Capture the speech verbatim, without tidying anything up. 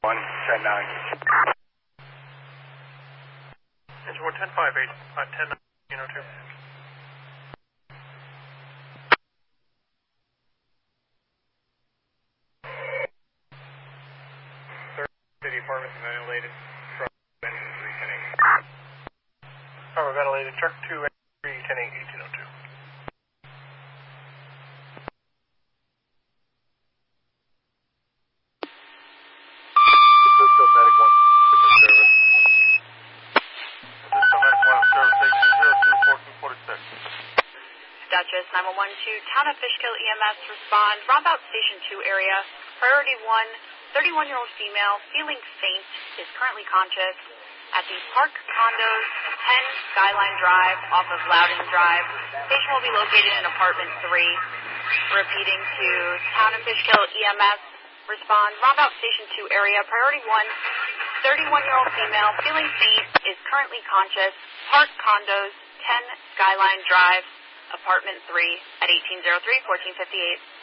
one, ten nine. Engine one, ten five, eight, uh, ten nine, oh two. City Apartments ventilated truck engine three ten eight. Power ventilated truck two, three ten eight, eighteen oh two. Cisco Medic one in service. Cisco Medic one in service, eighteen oh two, fourteen forty-six. Duchess nine one one two, Town of Fishkill E M S respond, Roundabout Station two area, priority one, thirty-one-year-old female, feeling faint, is currently conscious at the Park Condos, ten Skyline Drive, off of Loudon Drive. Station will be located in apartment three. Repeating to Town of Fishkill E M S, respond, Roundabout Station two area, priority one, thirty-one-year-old female, feeling faint, is currently conscious, Park Condos, ten Skyline Drive, apartment three, at eighteen oh three, fourteen fifty-eight.